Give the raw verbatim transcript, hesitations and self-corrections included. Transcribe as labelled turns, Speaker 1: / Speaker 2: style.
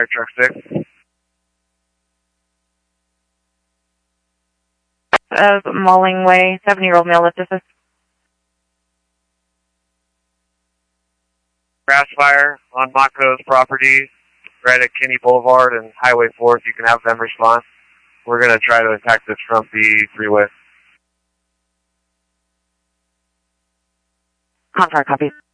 Speaker 1: Fire Truck six.
Speaker 2: Uh, Mulling Way, seven-year-old male lift assist.
Speaker 1: Grass fire on Mako's property, right at Kinney Boulevard and Highway four, if you can have them respond. We're going to try to attack this from the freeway.
Speaker 2: Contract copy.